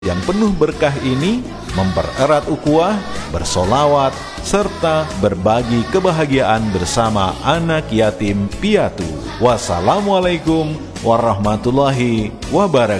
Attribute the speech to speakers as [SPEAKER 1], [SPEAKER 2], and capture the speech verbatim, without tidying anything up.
[SPEAKER 1] yang penuh berkah ini mempererat ukhuwah, bersolawat, serta berbagi kebahagiaan bersama anak yatim piatu. Wassalamualaikum warahmatullahi wabarakatuh.